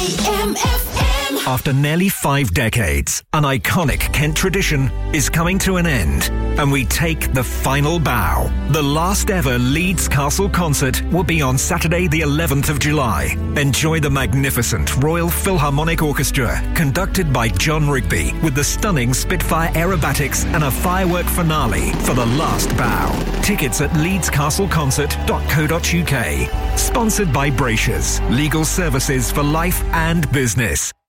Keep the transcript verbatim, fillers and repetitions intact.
After nearly five decades, an iconic Kent tradition is coming to an end, and we take the final bow. The last ever Leeds Castle concert will be on Saturday the eleventh of July. Enjoy the magnificent Royal Philharmonic Orchestra, conducted by John Rigby, with the stunning Spitfire aerobatics and a firework finale for the last bow. Tickets at leeds castle concert dot co dot uk. Sponsored by Bracious, legal services for life and business.